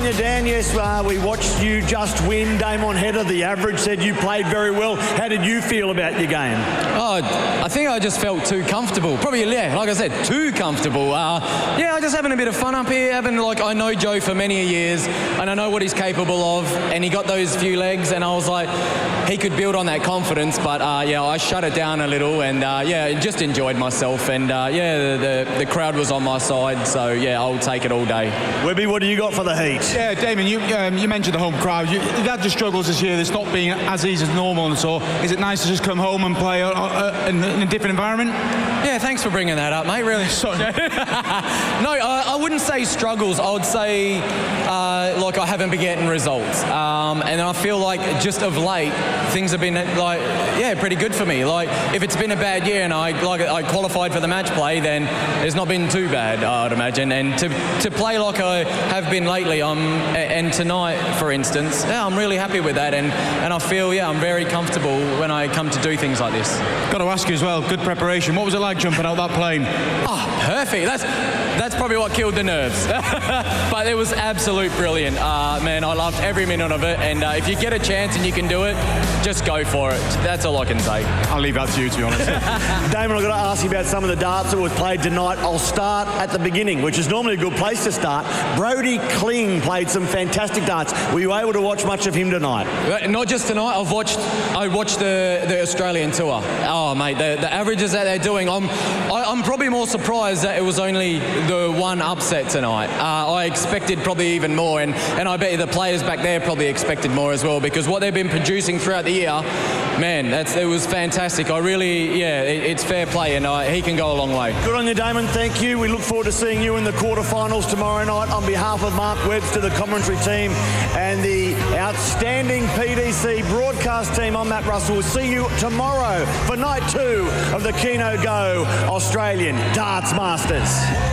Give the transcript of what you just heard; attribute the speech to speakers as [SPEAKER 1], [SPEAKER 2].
[SPEAKER 1] you, Dan. Yes, we watched you just win. Damon Hedder, the average, said you played very well. How did you feel about your game?
[SPEAKER 2] Oh, I think I just felt too comfortable. Probably, yeah, like I said, too comfortable. Yeah, I'm just having a bit of fun up here. I know Joe for many years, and I know what he's capable of, and he got those few legs, and I was like, he could build on that confidence, but yeah, I shut it down a little, and yeah, just enjoyed myself, and yeah, the crowd was on my side, so yeah, I'll take it all day.
[SPEAKER 1] Webby, what do you got for the heat?
[SPEAKER 3] Yeah, Damon, you mentioned the home crowd. You've had your struggles this year. It's not been as easy as normal, and so is it nice to just come home and play in a different environment?
[SPEAKER 2] Yeah, thanks for bringing that up, mate. Really.
[SPEAKER 3] Sorry.
[SPEAKER 2] No, I wouldn't say struggles. I would say like I haven't been getting results, and I feel like just of late things have been pretty good for me. Like if it's been a bad year and I qualified for the match play, then it's not been too bad, I'd imagine. And to play like I have been lately, and tonight, for instance, yeah, I'm really happy with that, and I feel I'm very comfortable when I come to do things like this.
[SPEAKER 3] Got to ask you as well. Good preparation. What was it like jumping out that plane?
[SPEAKER 2] Oh, perfect. That's probably what killed the nerves. But it was absolute brilliant. Man, I loved every minute of it. And if you get a chance and you can do it, just go for it. That's all I can say.
[SPEAKER 3] I'll leave that to you, to be honest.
[SPEAKER 1] Damon, I've got to ask you about some of the darts that were played tonight. I'll start at the beginning, which is normally a good place to start. Brody Kling played some fantastic darts. Were you able to watch much of him tonight?
[SPEAKER 2] Not just tonight. I watched the Australian tour. Oh, mate, the averages that they're doing. I'm probably more surprised that it was only the one upset tonight. I expected probably even more, and I bet the players back there probably expected more as well, because what they've been producing throughout the year, man, it was fantastic. I really, it's fair play, and he can go a long way.
[SPEAKER 1] Good on you, Damon. Thank you. We look forward to seeing you in the quarterfinals tomorrow night. On behalf of Mark Webster, the commentary team, and the outstanding PDC broadcast team, I'm Matt Russell. We'll see you tomorrow for night 2 of the Keno Go Australian Darts Masters.